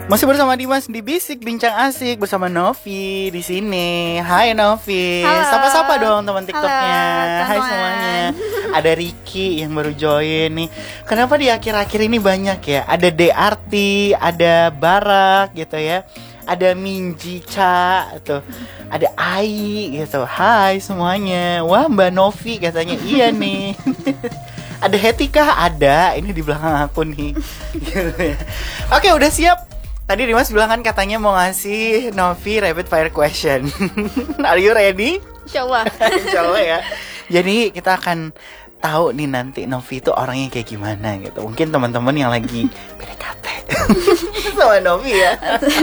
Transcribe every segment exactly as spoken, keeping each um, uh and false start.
Masih bersama Dimas di Bisik Bincang Asik bersama Novi di sini. Hai Novi. Halo. Sapa-sapa dong teman TikToknya. Halo, Hai teman. semuanya. Ada Ricky yang baru join nih. Kenapa di akhir-akhir ini banyak ya? Ada Dearti, ada Barak gitu ya. Ada Minji Cha tuh. Ada Ai gitu. Hai semuanya. Wah, Mbak Novi katanya iya nih. Ada Hetika, ada. Ini di belakang aku nih. Gitu ya. Oke, udah siap. Tadi Dimas bilang kan katanya mau ngasih Novi rapid fire question. Are you ready? Insyaallah. Insyaallah ya. Jadi kita akan tahu nih nanti Novi itu orangnya kayak gimana gitu. Mungkin teman-teman yang lagi P D K T sama Novi ya.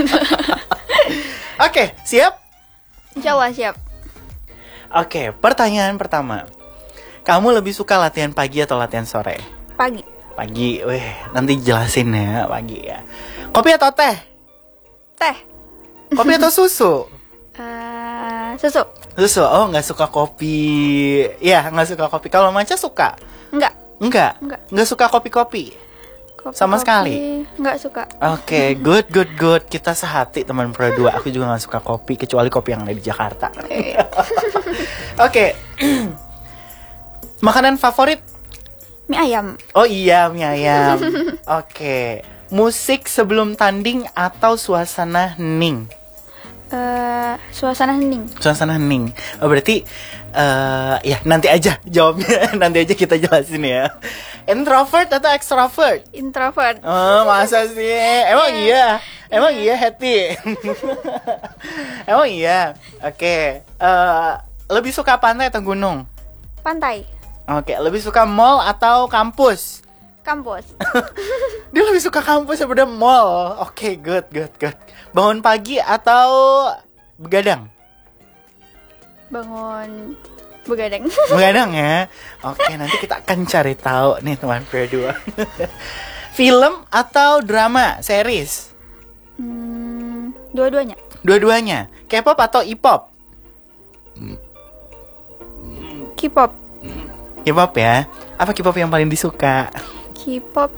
Oke, siap? Insyaallah siap. Oke, pertanyaan pertama. Kamu lebih suka latihan pagi atau latihan sore? Pagi. Pagi, weh, nanti jelasin ya pagi ya. Kopi atau teh? Teh. Kopi atau susu? Uh, susu. Susu, oh nggak suka kopi. Ya, nggak suka kopi. Kalau Manca suka? Enggak. Enggak? Enggak. Nggak suka kopi-kopi? Kopi, Sama kopi. sekali? Enggak suka. Oke, okay, good, good, good. Kita sehati teman Pro dua. Aku juga nggak suka kopi, kecuali kopi yang ada di Jakarta. Oke. Okay. Makanan favorit? Mie ayam. Oh iya, mie ayam. Oke. Okay. Musik sebelum tanding atau suasana hening? Uh, suasana hening. Suasana hening. Oh berarti uh, ya nanti aja jawabnya. Nanti aja kita jelasin ya. Introvert atau extrovert? Introvert. Oh masa sih? Emang iya? Emang iya Happy? Emang iya? Oke. Okay. Uh, lebih suka pantai atau gunung? Pantai. Oke. Okay. Lebih suka mall atau kampus? Kampus. Dia lebih suka kampus daripada mall. Oke, okay, good, good, good. Bangun pagi atau begadang? Bangun begadang. Begadang ya. Oke, okay, nanti kita akan cari tahu nih teman berdua. Film atau drama, series? Hmm, dua-duanya. Dua-duanya. K-pop atau E-pop? K-pop. K-pop ya. Apa K-pop yang paling disuka? K-pop.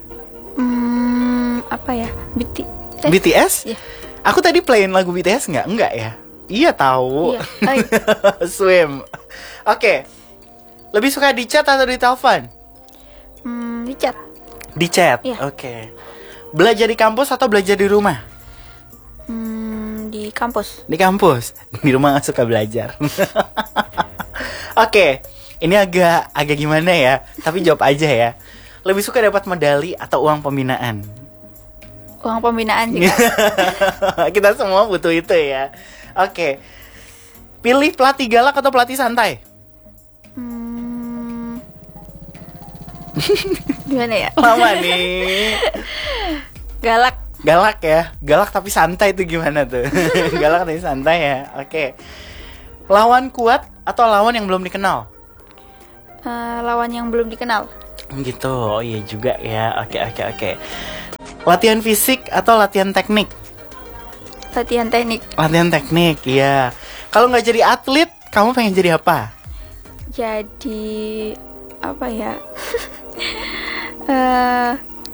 Hmm, apa ya? B T S. B T S? Iya. Aku tadi playin lagu B T S nggak? Enggak ya? Iya tahu. Iya. Oh, iya. Swim. Oke. Okay. Lebih suka di chat atau di telepon? Hmm, di chat. Di chat. Iya. Oke. Okay. Belajar di kampus atau belajar di rumah? Hmm, di kampus. Di kampus. Di rumah gak suka belajar. Oke. Okay. Ini agak agak gimana ya? Tapi jawab aja ya. Lebih suka dapat medali atau uang pembinaan? Uang pembinaan sih. Kita semua butuh itu ya. Oke. Okay. Pilih pelatih galak atau pelatih santai? Hmm, gimana ya? Lama nih. Galak. Galak ya. Galak tapi santai itu gimana tuh? Galak tapi santai ya. Oke. Okay. Lawan kuat atau lawan yang belum dikenal? Uh, lawan yang belum dikenal. Gitu. Oh iya juga ya. Oke, okay, oke, okay, oke. Okay. Latihan fisik atau latihan teknik? Latihan teknik. Latihan teknik, iya. Kalau nggak jadi atlet, kamu pengen jadi apa? Jadi apa ya? uh,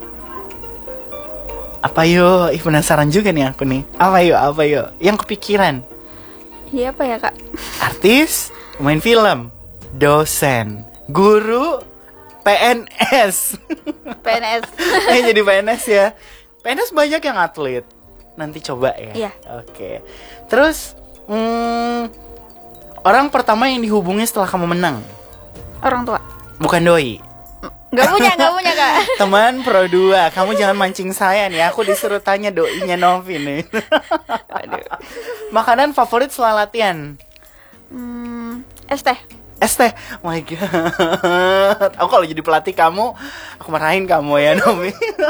apa yo? Ih penasaran juga nih aku nih. Apa yo? Apa yo? Yang kepikiran? Iya apa ya kak? Artis, pemain film, dosen, guru, P N S. P N S. Eh jadi P N S ya. P N S banyak yang atlet. Nanti coba ya. Iya. Oke. Terus hmm, orang pertama yang dihubungi setelah kamu menang? Orang tua. Bukan doi. Gak punya, gak punya kak. Teman Pro dua, kamu jangan mancing saya nih. Aku disuruh tanya doinya Novi nih. Aduh. Makanan favorit setelah latihan? Hmm, es teh. Es teh, oh my god. Aku kalau jadi pelatih kamu, aku marahin kamu ya Novi.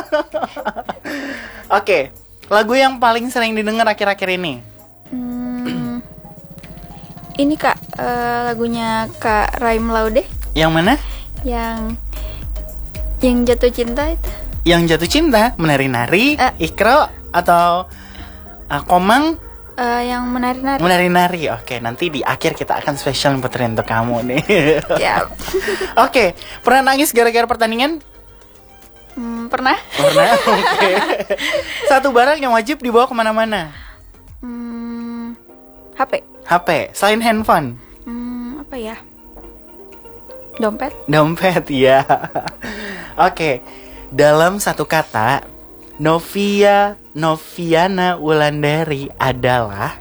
Oke, okay. Lagu yang paling sering didengar akhir-akhir ini? Hmm, ini kak, uh, lagunya Kak Raim Laude. Yang mana? Yang yang jatuh cinta itu. Yang jatuh cinta, menari-nari, uh, Ikro atau uh, Komang? Uh, yang menari-nari. Menari-nari, oke. Nanti di akhir kita akan spesial puterin untuk kamu nih. Siap. Oke, pernah nangis gara-gara pertandingan? Hmm, pernah? Pernah? Oke. Satu barang yang wajib dibawa kemana-mana. Hmm, H P. H P, selain handphone. Hmm, apa ya? Dompet. Dompet, ya. Oke. Dalam satu kata, Novia Noviana Wulandari adalah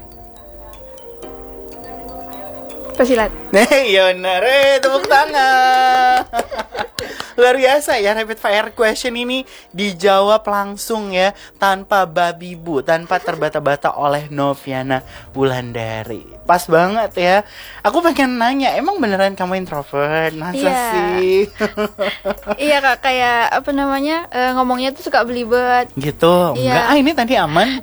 Pesilat. Iya benar, eh, tepuk tangan. Luar biasa ya, rapid fire question ini dijawab langsung ya, tanpa babi bu, tanpa terbata-bata oleh Noviana Wulandari. Pas banget ya. Aku pengen nanya, emang beneran kamu introvert? Masa Iya. sih? Iya kak, kayak apa namanya eh, ngomongnya tuh suka belibet. Gitu, Iya. enggak, ah ini tadi aman.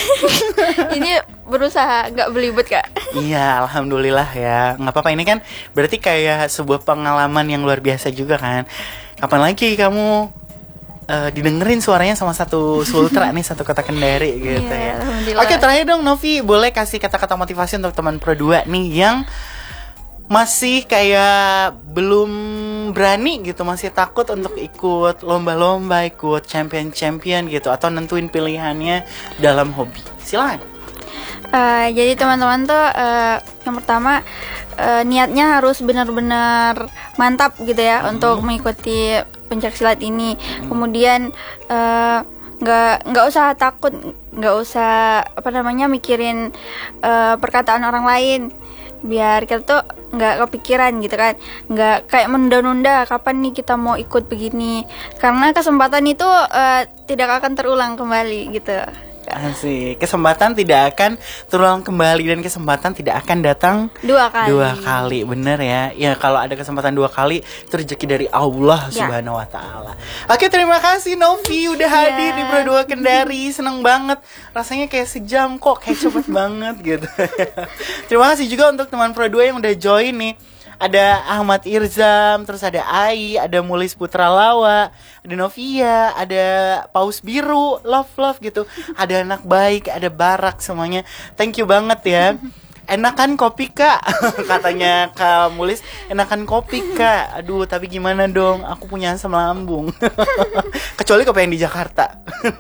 Ini berusaha nggak belibet kak. Iya, alhamdulillah ya. Nggak apa-apa, ini kan berarti kayak sebuah pengalaman yang luar biasa juga kan. Kapan lagi kamu eh, didengerin suaranya sama satu sultra nih, satu kota Kendari gitu Iya, ya. alhamdulillah. Oke, terakhir dong Novi, boleh kasih kata-kata motivasi untuk teman Pro dua nih yang masih kayak belum berani gitu, masih takut untuk ikut lomba-lomba, ikut champion-champion gitu, atau nentuin pilihannya dalam hobi. Silakan. Eh, jadi teman-teman tuh eh, yang pertama eh, niatnya harus benar-benar mantap gitu ya Hmm. untuk mengikuti pencaksilat ini. Kemudian eh, nggak nggak usah takut, nggak usah apa namanya mikirin eh, perkataan orang lain, biar kita tuh nggak kepikiran gitu kan, nggak kayak menunda-nunda kapan nih kita mau ikut begini, karena kesempatan itu eh, tidak akan terulang kembali gitu. Asik, kesempatan tidak akan terulang kembali dan kesempatan tidak akan datang Dua kali. dua kali, bener ya. Ya kalau ada kesempatan dua kali itu rezeki dari Allah Ya. Subhanahu Wa Taala. Oke, terima kasih Novi udah Ya. hadir di Pro dua Kendari, seneng banget. Rasanya kayak sejam kok, kayak cepet banget gitu. Terima kasih juga untuk teman Pro dua yang udah join nih. Ada Ahmad Irzam, terus ada Ai, ada Mulis Putra Lawa, ada Novia, ada Paus Biru, love love gitu. Ada anak baik, ada Barak, semuanya. Thank you banget ya. Enakan kopi kak, katanya Kak Mulis. Enakan kopi kak. Aduh, tapi gimana dong? Aku punya asam lambung. Kecuali kopi yang di Jakarta.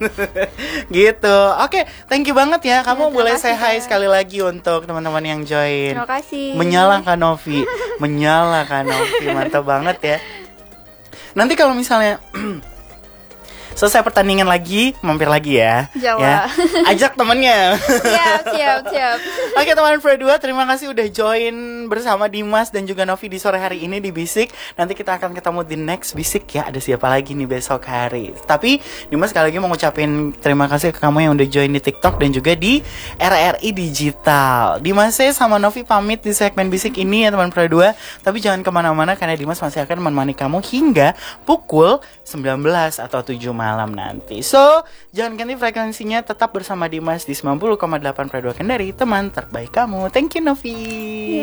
Gitu. Oke, thank you banget ya. Kamu Ya, terima boleh kasih, say hi Kak. sekali lagi untuk teman-teman yang join. Terima kasih. Menyala Kak Novi, menyala Kak Novi, mantap banget ya. Nanti kalau misalnya selesai pertandingan lagi, mampir lagi ya. Jawa. Ya. Ajak temennya. Siap, siap, siap. Oke teman Pro dua, terima kasih udah join bersama Dimas dan juga Novi di sore hari ini di Bisik. Nanti kita akan ketemu di next Bisik ya. Ada siapa lagi nih besok hari. Tapi Dimas sekali lagi mau ngucapin terima kasih ke kamu yang udah join di TikTok dan juga di R R I Digital. Dimas sama Novi pamit di segmen Bisik ini ya teman Pro dua. Tapi jangan kemana-mana karena Dimas masih akan menemani kamu hingga pukul sembilan belas atau tujuh malam nanti. So, jangan ganti frekuensinya, tetap bersama Dimas di sembilan puluh koma delapan Pro dua Kendari, teman terbaik kamu. Thank you Novi.